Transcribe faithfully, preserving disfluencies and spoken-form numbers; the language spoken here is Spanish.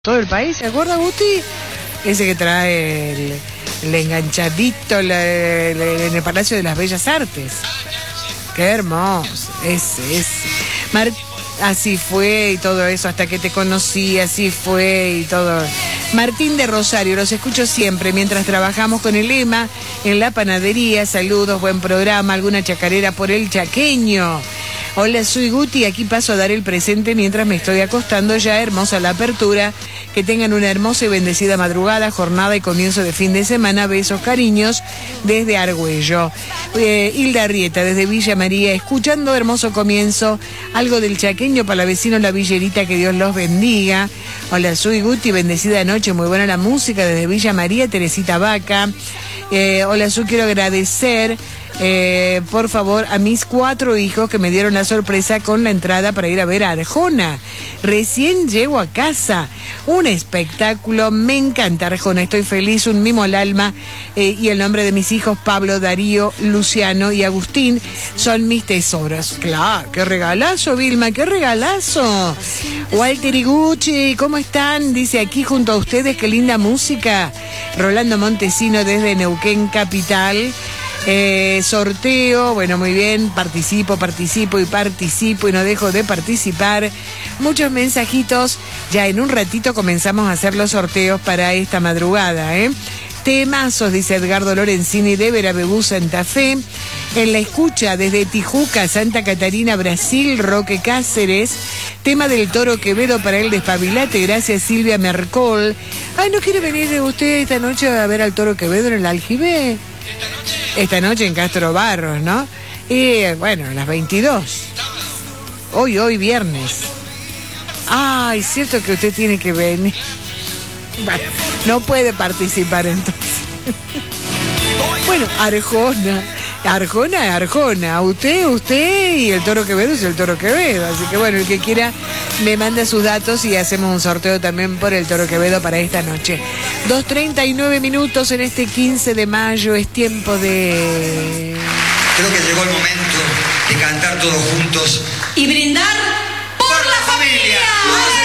todo el país, ¿se acuerda, Guti? Ese que trae el, el enganchadito la, la, en el Palacio de las Bellas Artes. Qué hermoso, ese, ese. Mar así fue y todo eso, hasta que te conocí, así fue y todo. Martín de Rosario, los escucho siempre mientras trabajamos con el Ema en la panadería. Saludos, buen programa, alguna chacarera por el chaqueño. Hola, soy Guti, aquí paso a dar el presente mientras me estoy acostando. Ya hermosa la apertura, que tengan una hermosa y bendecida madrugada, jornada y comienzo de fin de semana. Besos, cariños, desde Argüello. Eh, Hilda Arrieta, desde Villa María, escuchando hermoso comienzo, algo del chaqueño para la vecino La Villerita, que Dios los bendiga. Hola, soy Guti, bendecida noche, muy buena la música, desde Villa María, Teresita Vaca. Eh, hola, yo quiero agradecer Eh, por favor, a mis cuatro hijos que me dieron la sorpresa con la entrada para ir a ver a Arjona. Recién llego a casa. Un espectáculo, me encanta Arjona, estoy feliz, un mimo al alma. Eh, y el nombre de mis hijos, Pablo, Darío, Luciano y Agustín, son mis tesoros. Claro, qué regalazo, Vilma, qué regalazo. Walter y Gucci, ¿cómo están? Dice aquí junto a ustedes, qué linda música. Rolando Montesino desde Neuquén Capital. Eh, sorteo, bueno, muy bien, participo, participo y participo y no dejo de participar. Muchos mensajitos, ya en un ratito comenzamos a hacer los sorteos para esta madrugada, ¿eh? Temazos, dice Edgardo Lorenzini de Verabebú, Santa Fe. En la escucha desde Tijuca, Santa Catarina, Brasil, Roque Cáceres. Tema del Toro Quevedo para el Despabilate, gracias Silvia Mercol. Ay, ¿no quiere venir usted esta noche a ver al Toro Quevedo en el Aljibé? Esta noche en Castro Barros, ¿no? Y bueno, a las veintidós. Hoy, hoy viernes. Ay, es cierto que usted tiene que venir. Bueno, no puede participar entonces. Bueno, Arjona. Arjona es Arjona. Usted, usted y el Toro Quevedo es el Toro Quevedo. Así que bueno, el que quiera me manda sus datos y hacemos un sorteo también por el Toro Quevedo para esta noche. dos treinta y nueve minutos en este quince de mayo. Es tiempo de... Creo que llegó el momento de cantar todos juntos y brindar